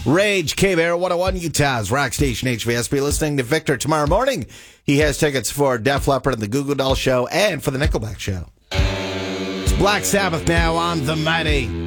Rage, K-Bear, 101 Utah's Rock Station HVSP. Listening to Victor tomorrow morning. He has tickets for Def Leppard and the Goo Goo Dolls show and for the Nickelback show. It's Black Sabbath now on The Mighty.